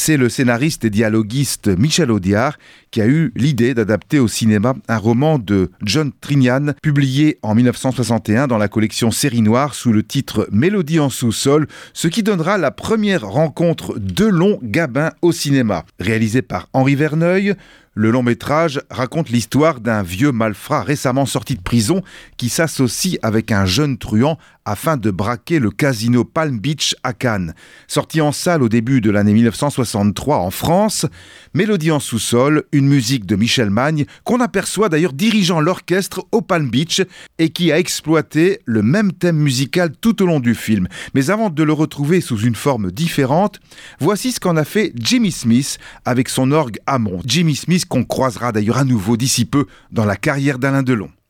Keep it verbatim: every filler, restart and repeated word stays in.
C'est le scénariste et dialoguiste Michel Audiard qui a eu l'idée d'adapter au cinéma un roman de John Trinian, publié en mille neuf cent soixante et un dans la collection Série Noire sous le titre Mélodie en sous-sol, ce qui donnera la première rencontre de longs Gabin au cinéma. Réalisé par Henri Verneuil, le long-métrage raconte l'histoire d'un vieux malfrat récemment sorti de prison qui s'associe avec un jeune truand afin de braquer le casino Palm Beach à Cannes. Sorti en salle au début de l'année mille neuf cent soixante-trois en France, Mélodie en sous-sol, une musique de Michel Magne qu'on aperçoit d'ailleurs dirigeant l'orchestre au Palm Beach et qui a exploité le même thème musical tout au long du film. Mais avant de le retrouver sous une forme différente, voici ce qu'en a fait Jimmy Smith avec son orgue Hammond. Jimmy Smith qu'on croisera d'ailleurs à nouveau d'ici peu dans la carrière d'Alain Delon.